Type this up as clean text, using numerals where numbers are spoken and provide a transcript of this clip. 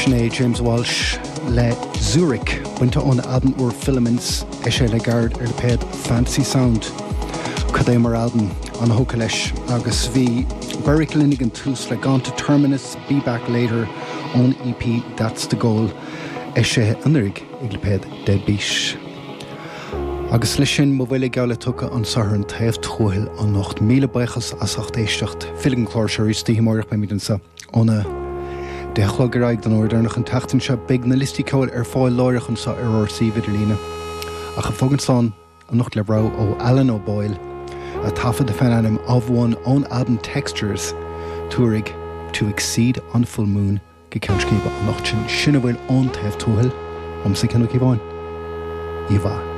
Sinead James Walsh le Zurich buinte ón alban úr Filaments sé le gard ar le péad Fantasy Sound chud é mar alban an hóca leis agus bhí Beric Linnigan tús le Gone to Terminus, Be Back Later ón EP That's the Goal sé anrig ag le péad Dead Beach. Agus lei sin mo bhfuil geall tucha an sahar an taobh tróil an 8,000 baichas as 8 éisteacht filing chlár seir stíomórach be mídansa óna de chlogaráid don ordarnach an tachtan se big na listí ceil ar fáil láirichan sa RRC vidirlína. A cha fogan san an nucht le brau ó Alan O'Boyle a tafa de fan anim of one own album Textures túrig To Exceed on Full Moon ge ceilscíba an nacht sin sinna bhfuil an taobh tróil sa cinna cíbáin. Iva.